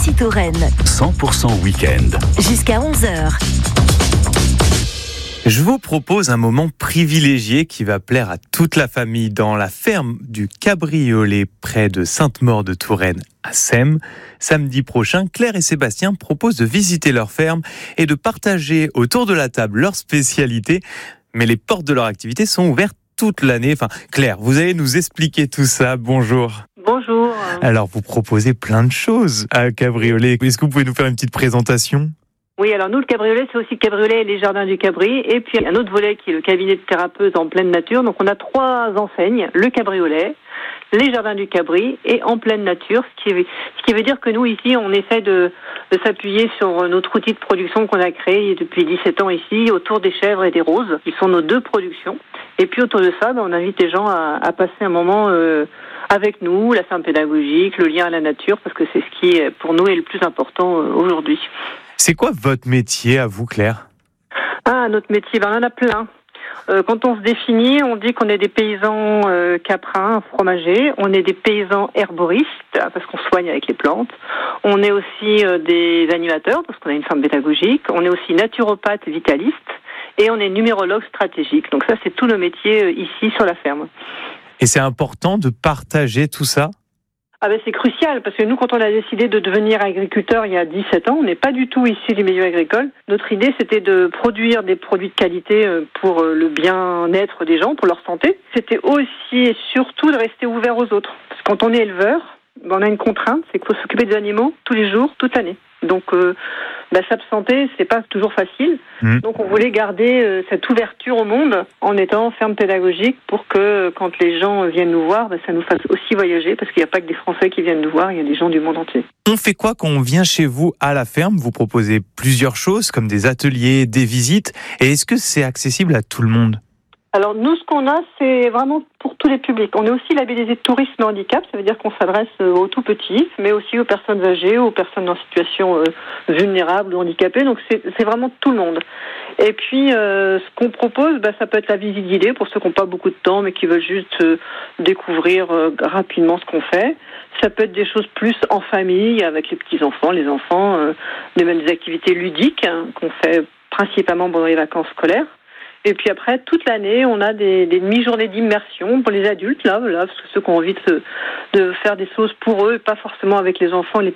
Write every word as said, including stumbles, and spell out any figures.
Ici Touraine. cent pour cent week-end. Jusqu'à onze heures. Je vous propose un moment privilégié qui va plaire à toute la famille dans la ferme du Cabriolet près de Sainte-Maure-de-Touraine à Seymes. Samedi prochain, Claire et Sébastien proposent de visiter leur ferme et de partager autour de la table leurs spécialités. Mais les portes de leur activité sont ouvertes toute l'année. Enfin, Claire, vous allez nous expliquer tout ça. Bonjour. Bonjour. Alors, vous proposez plein de choses à Cabriolet. Est-ce que vous pouvez nous faire une petite présentation ? Oui, alors nous, le Cabriolet, c'est aussi Cabriolet et les Jardins du Cabri. Et puis, un autre volet qui est le cabinet de thérapeute en pleine nature. Donc, on a trois enseignes, le Cabriolet, les Jardins du Cabri et en pleine nature. Ce qui, ce qui veut dire que nous, ici, on essaie de, de s'appuyer sur notre outil de production qu'on a créé depuis dix-sept ans ici, autour des chèvres et des roses, qui sont nos deux productions. Et puis, autour de ça, ben, on invite les gens à, à passer un moment euh, avec nous, la ferme pédagogique, le lien à la nature, parce que c'est ce qui, pour nous, est le plus important euh, aujourd'hui. C'est quoi votre métier à vous, Claire ? Ah, notre métier, ben, on en a plein. Euh, quand on se définit, on dit qu'on est des paysans euh, caprins, fromagers. On est des paysans herboristes, parce qu'on soigne avec les plantes. On est aussi euh, des animateurs, parce qu'on a une ferme pédagogique. On est aussi naturopathe vitaliste. Et on est numérologue stratégique. Donc ça, c'est tous nos métiers euh, ici sur la ferme. Et c'est important de partager tout ça ? Ah ben c'est crucial, parce que nous, quand on a décidé de devenir agriculteur il y a dix-sept ans, on n'est pas du tout issus du milieu agricole. Notre idée, c'était de produire des produits de qualité pour le bien-être des gens, pour leur santé. C'était aussi et surtout de rester ouvert aux autres. Parce que quand on est éleveur, on a une contrainte, c'est qu'il faut s'occuper des animaux tous les jours, toute l'année. Donc, euh, bah, s'absenter, c'est pas toujours facile. Mmh. Donc, on voulait garder euh, cette ouverture au monde en étant ferme pédagogique pour que quand les gens viennent nous voir, bah, ça nous fasse aussi voyager, parce qu'il n'y a pas que des Français qui viennent nous voir, il y a des gens du monde entier. On fait quoi quand on vient chez vous à la ferme ? Vous proposez plusieurs choses, comme des ateliers, des visites. Et est-ce que c'est accessible à tout le monde ? Alors nous, ce qu'on a, c'est vraiment pour tous les publics. On est aussi labellisé tourisme et handicap, ça veut dire qu'on s'adresse aux tout petits, mais aussi aux personnes âgées, aux personnes en situation euh, vulnérable ou handicapée. Donc c'est, c'est vraiment tout le monde. Et puis euh, ce qu'on propose, bah, ça peut être la visite guidée pour ceux qui n'ont pas beaucoup de temps, mais qui veulent juste euh, découvrir euh, rapidement ce qu'on fait. Ça peut être des choses plus en famille, avec les petits-enfants, les enfants, euh, des mêmes des activités ludiques hein, qu'on fait principalement pendant les vacances scolaires. Et puis après, toute l'année, on a des, des demi-journées d'immersion pour les adultes, là, là, ceux qui ont envie de, de faire des choses pour eux, pas forcément avec les enfants et les